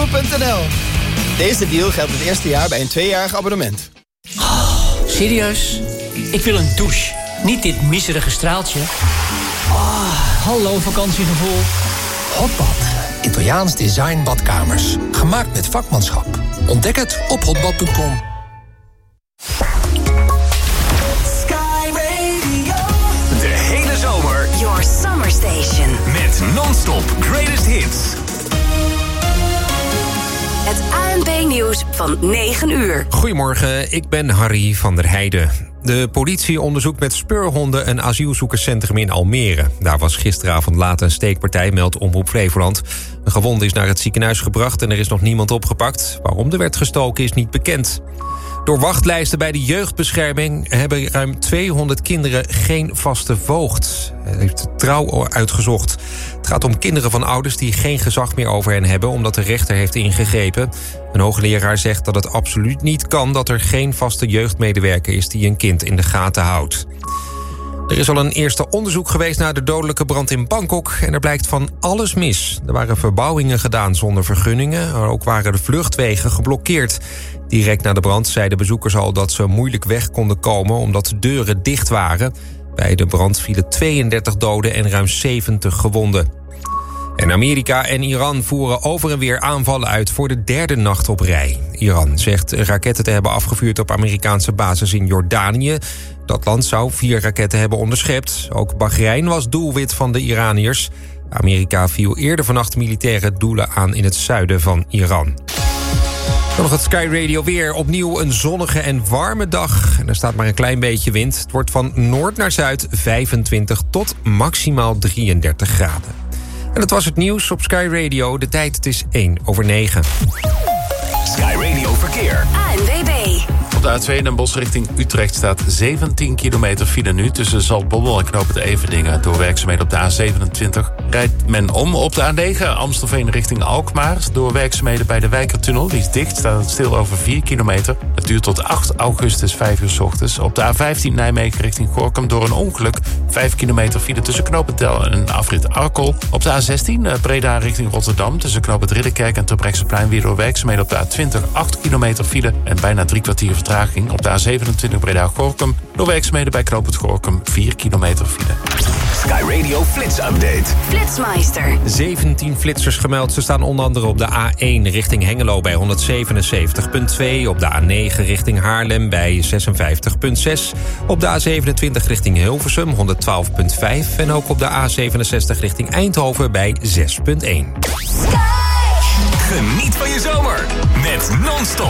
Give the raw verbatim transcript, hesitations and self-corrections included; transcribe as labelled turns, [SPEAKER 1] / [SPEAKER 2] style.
[SPEAKER 1] Tour punt n l. Deze deal geldt het eerste jaar bij een tweejarig abonnement.
[SPEAKER 2] Oh, serieus? Ik wil een douche. Niet dit miserige straaltje. Oh, hallo vakantiegevoel.
[SPEAKER 3] Hotbad. Italiaans design badkamers. Gemaakt met vakmanschap. Ontdek het op hotbad punt com.
[SPEAKER 4] Sky Radio.
[SPEAKER 5] De hele zomer.
[SPEAKER 4] Your summer station.
[SPEAKER 5] Met non-stop greatest hits.
[SPEAKER 4] Het A N P-nieuws van negen uur.
[SPEAKER 6] Goedemorgen, ik ben Harry van der Heijden. De politie onderzoekt met speurhonden een asielzoekerscentrum in Almere. Daar was gisteravond laat een steekpartij, meldt Omroep Flevoland. Een gewonde is naar het ziekenhuis gebracht en er is nog niemand opgepakt. Waarom er werd gestoken is niet bekend. Door wachtlijsten bij de jeugdbescherming hebben ruim tweehonderd kinderen geen vaste voogd. Hij heeft Trouw uitgezocht. Het gaat om kinderen van ouders die geen gezag meer over hen hebben, omdat de rechter heeft ingegrepen. Een hoogleraar zegt dat het absoluut niet kan dat er geen vaste jeugdmedewerker is die een kind in de gaten houdt. Er is al een eerste onderzoek geweest naar de dodelijke brand in Bangkok en er blijkt van alles mis. Er waren verbouwingen gedaan zonder vergunningen, maar ook waren de vluchtwegen geblokkeerd. Direct na de brand zeiden bezoekers al dat ze moeilijk weg konden komen omdat de deuren dicht waren. Bij de brand vielen tweeëndertig doden en ruim zeventig gewonden. En Amerika en Iran voeren over en weer aanvallen uit voor de derde nacht op rij. Iran zegt raketten te hebben afgevuurd op Amerikaanse bases in Jordanië. Dat land zou vier raketten hebben onderschept. Ook Bahrein was doelwit van de Iraniërs. Amerika viel eerder vannacht militaire doelen aan in het zuiden van Iran. Dan nog het Sky Radio weer. Opnieuw een zonnige en warme dag. En er staat maar een klein beetje wind. Het wordt van noord naar zuid vijfentwintig tot maximaal drieëndertig graden. En dat was het nieuws op Sky Radio. De tijd, het is één over negen.
[SPEAKER 5] Sky Radio Verkeer.
[SPEAKER 4] A N W B.
[SPEAKER 7] Op de A twee Den Bosch richting Utrecht staat zeventien kilometer file nu tussen Zaltbommel en Knoop het Everdingen. Door werkzaamheden op de A zevenentwintig rijdt men om. Op de A negen Amstelveen richting Alkmaar. Door werkzaamheden bij de Wijkertunnel, die is dicht, staat het stil over vier kilometer. Het duurt tot acht augustus, vijf uur 's ochtends. Op de A vijftien Nijmegen richting Gorinchem door een ongeluk. vijf kilometer file tussen Knoop het Del en afrit Arkel. Op de A zestien Breda richting Rotterdam tussen Knoop het Ridderkerk en Terbrechtseplein weer door werkzaamheden op de A twintig acht kilometer file en bijna drie kwartier vertraging. Op de A zevenentwintig Breda-Gorinchem door werkzaamheden bij Knoop het Gorinchem vier kilometer file.
[SPEAKER 5] Sky Radio Flits Update.
[SPEAKER 4] Flitsmeister.
[SPEAKER 6] zeventien flitsers gemeld. Ze staan onder andere op de A één richting Hengelo bij honderdzevenenzeventig komma twee. Op de A negen richting Haarlem bij zesenvijftig komma zes. Op de A zevenentwintig richting Hilversum honderdtwaalf komma vijf. En ook op de A zevenenzestig richting Eindhoven bij zes komma één.
[SPEAKER 5] Geniet van je zomer met non-stop